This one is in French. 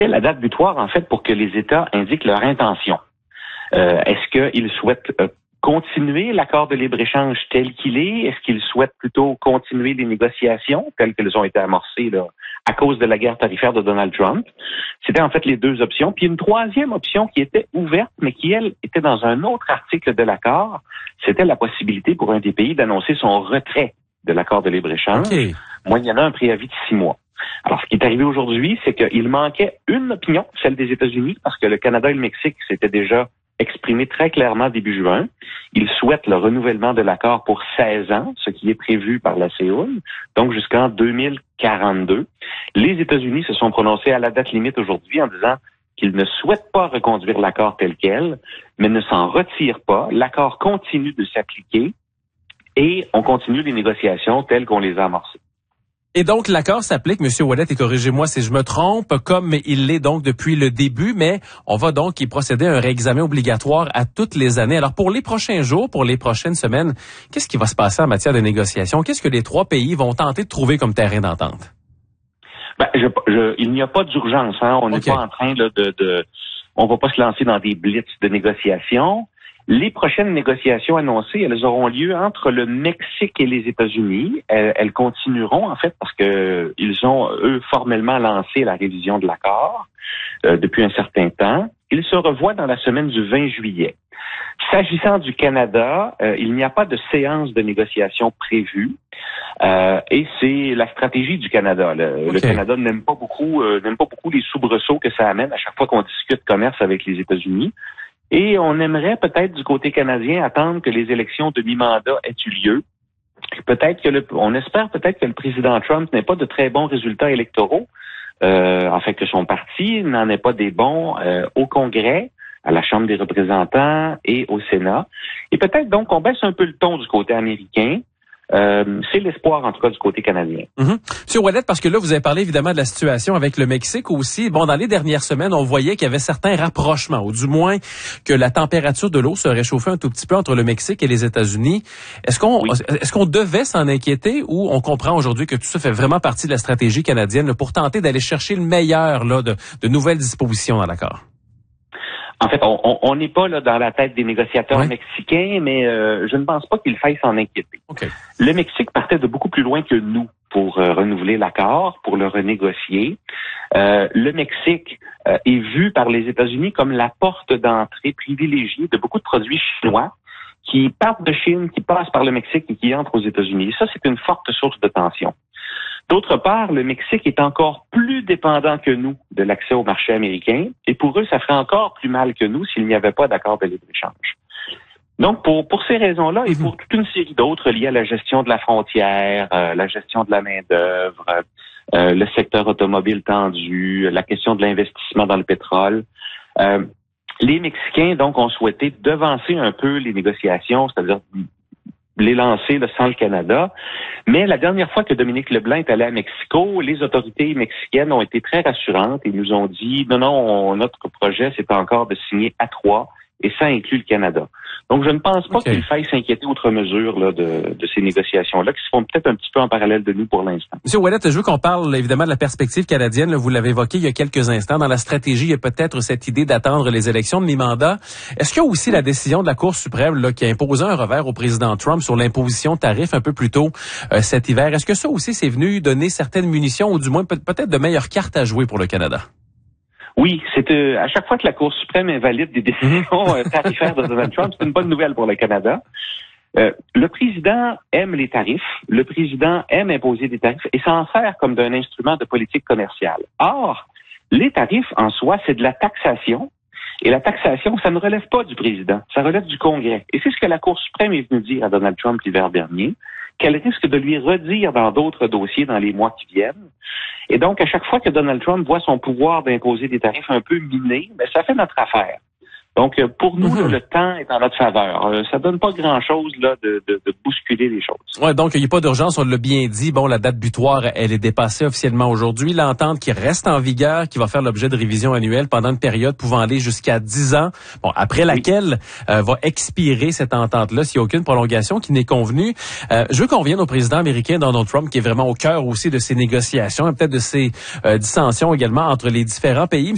la date butoir, en fait, pour que les États indiquent leur intention. Est-ce qu'ils souhaitent continuer l'accord de libre-échange tel qu'il est? Est-ce qu'ils souhaitent plutôt continuer les négociations telles qu'elles ont été amorcées là, à cause de la guerre tarifaire de Donald Trump? C'était en fait les deux options. Puis une troisième option qui était ouverte, mais qui, elle, était dans un autre article de l'accord, c'était la possibilité pour un des pays d'annoncer son retrait de l'accord de libre-échange, moyennant un préavis de 6 mois. Alors, ce qui est arrivé aujourd'hui, c'est qu'il manquait une opinion, celle des États-Unis, parce que le Canada et le Mexique s'étaient déjà exprimés très clairement début juin. Ils souhaitent le renouvellement de l'accord pour 16 ans, ce qui est prévu par la Séoul, donc jusqu'en 2042. Les États-Unis se sont prononcés à la date limite aujourd'hui en disant qu'ils ne souhaitent pas reconduire l'accord tel quel, mais ne s'en retirent pas. L'accord continue de s'appliquer et on continue les négociations telles qu'on les a amorcées. Et donc, l'accord s'applique, M. Ouellet, et corrigez-moi si je me trompe, comme il l'est donc depuis le début, mais on va donc y procéder à un réexamen obligatoire à toutes les années. Alors, pour les prochains jours, pour les prochaines semaines, qu'est-ce qui va se passer en matière de négociation? Qu'est-ce que les 3 pays vont tenter de trouver comme terrain d'entente? Il n'y a pas d'urgence, hein. On n'est pas en train là, on va pas se lancer dans des blitz de négociation. Les prochaines négociations annoncées, elles auront lieu entre le Mexique et les États-Unis. Elles continueront, en fait, parce que ils ont, eux, formellement lancé la révision de l'accord depuis un certain temps. Ils se revoient dans la semaine du 20 juillet. S'agissant du Canada, il n'y a pas de séance de négociation prévue. Et c'est la stratégie du Canada. Le Canada n'aime pas beaucoup les soubresauts que ça amène à chaque fois qu'on discute commerce avec les États-Unis. Et on aimerait peut-être du côté canadien attendre que les élections de mi-mandat aient eu lieu. On espère peut-être que le président Trump n'ait pas de très bons résultats électoraux, en fait que son parti n'en ait pas des bons au Congrès, à la Chambre des représentants et au Sénat. Et peut-être donc qu'on baisse un peu le ton du côté américain. C'est l'espoir, en tout cas, du côté canadien. Monsieur Ouellet, parce que là, vous avez parlé évidemment de la situation avec le Mexique aussi. Bon, dans les dernières semaines, on voyait qu'il y avait certains rapprochements, ou du moins que la température de l'eau se réchauffait un tout petit peu entre le Mexique et les États-Unis. Est-ce qu'on devait s'en inquiéter ou on comprend aujourd'hui que tout ça fait vraiment partie de la stratégie canadienne là, pour tenter d'aller chercher le meilleur là, de nouvelles dispositions dans l'accord? En fait, on n'est pas là dans la tête des négociateurs mexicains, mais je ne pense pas qu'il faille s'en inquiéter. Le Mexique partait de beaucoup plus loin que nous pour renouveler l'accord, pour le renégocier. Le Mexique est vu par les États-Unis comme la porte d'entrée privilégiée de beaucoup de produits chinois qui partent de Chine, qui passent par le Mexique et qui entrent aux États-Unis. Et ça, c'est une forte source de tension. D'autre part, le Mexique est encore plus dépendant que nous de l'accès au marché américain et pour eux, ça ferait encore plus mal que nous s'il n'y avait pas d'accord de libre-échange. Donc, pour ces raisons-là et pour toute une série d'autres liées à la gestion de la frontière, la gestion de la main-d'œuvre, le secteur automobile tendu, la question de l'investissement dans le pétrole, les Mexicains, donc, ont souhaité devancer un peu les négociations, c'est-à-dire les lancer là, sans le Canada. Mais la dernière fois que Dominique Leblanc est allé à Mexico, les autorités mexicaines ont été très rassurantes et nous ont dit non, notre projet, c'est encore de signer à 3 et ça inclut le Canada. Donc, je ne pense pas qu'il faille s'inquiéter outre mesure là, de ces négociations-là, qui se font peut-être un petit peu en parallèle de nous pour l'instant. Monsieur Ouellet, je veux qu'on parle évidemment de la perspective canadienne. Là, vous l'avez évoqué il y a quelques instants. Dans la stratégie, il y a peut-être cette idée d'attendre les élections de mi-mandat. Est-ce qu'il y a aussi la décision de la Cour suprême là, qui a imposé un revers au président Trump sur l'imposition de tarifs un peu plus tôt cet hiver? Est-ce que ça aussi, c'est venu donner certaines munitions ou du moins peut-être de meilleures cartes à jouer pour le Canada? Oui, c'est à chaque fois que la Cour suprême invalide des décisions tarifaires de Donald Trump, c'est une bonne nouvelle pour le Canada. Le président aime les tarifs, le président aime imposer des tarifs et s'en sert comme d'un instrument de politique commerciale. Or, les tarifs en soi, c'est de la taxation. Et la taxation, ça ne relève pas du président, ça relève du Congrès. Et c'est ce que la Cour suprême est venue dire à Donald Trump l'hiver dernier, qu'elle risque de lui redire dans d'autres dossiers dans les mois qui viennent. Et donc, à chaque fois que Donald Trump voit son pouvoir d'imposer des tarifs un peu minés, ben, ça fait notre affaire. Donc, pour nous, là, le temps est en notre faveur. Ça donne pas grand-chose là de bousculer les choses. Ouais, donc il n'y a pas d'urgence, on l'a bien dit. Bon, la date butoir, elle est dépassée officiellement aujourd'hui. L'entente qui reste en vigueur, qui va faire l'objet de révision annuelle pendant une période pouvant aller jusqu'à 10 ans. Bon, après laquelle va expirer cette entente-là s'il n'y a aucune prolongation qui n'est convenue. Je veux qu'on revienne au président américain Donald Trump, qui est vraiment au cœur aussi de ces négociations et peut-être de ces dissensions également entre les différents pays.